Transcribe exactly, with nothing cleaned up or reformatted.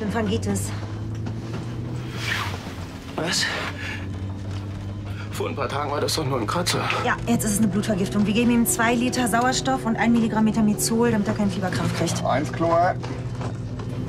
Lymphangitis. Was? Vor ein paar Tagen war das doch nur ein Kratzer. Ja, jetzt ist es eine Blutvergiftung. Wir geben ihm zwei Liter Sauerstoff und ein Milligramm Metamizol, damit er keinen Fieberkrampf kriegt. Eins, Chlor.